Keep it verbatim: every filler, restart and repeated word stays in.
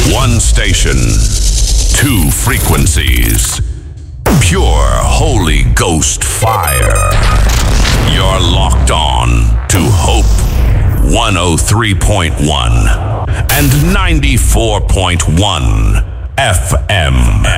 One station, two frequencies. Pure Holy Ghost fire. You're locked on to Hope one oh three point one and ninety-four point one F M.